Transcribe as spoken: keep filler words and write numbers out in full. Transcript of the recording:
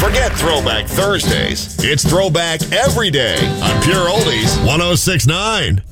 Forget Throwback Thursdays. It's Throwback every day on Pure Oldies one oh six point nine.